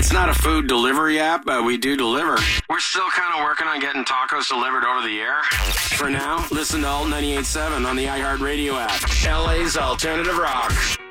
It's not a food delivery app, but we do deliver. We're still kind of working on getting tacos delivered over the air. For now, listen to Alt 98.7 on the iHeartRadio app. LA's Alternative Rock.